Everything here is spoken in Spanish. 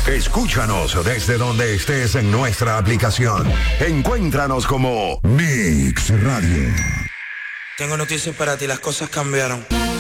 Escúchanos desde donde estés en nuestra aplicación. Encuéntranos como Mix Radio. Tengo noticias para ti, las cosas cambiaron.